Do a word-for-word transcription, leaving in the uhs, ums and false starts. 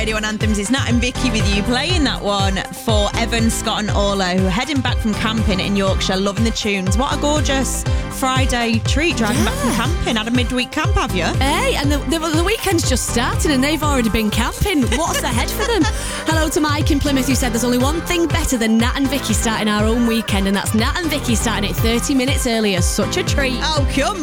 Radio on Anthems. It's Nat and Vicky with you, playing that one for Evan, Scott and Orla, who are heading back from camping in Yorkshire, loving the tunes. What a gorgeous Friday treat, driving Yeah. back from camping. Had a midweek camp, have you? Hey, and the, the, the weekend's just started and they've already been camping. What's ahead for them? Hello to Mike in Plymouth, who said there's only one thing better than Nat and Vicky starting our own weekend, and that's Nat and Vicky starting it thirty minutes earlier. Such a treat. Oh, come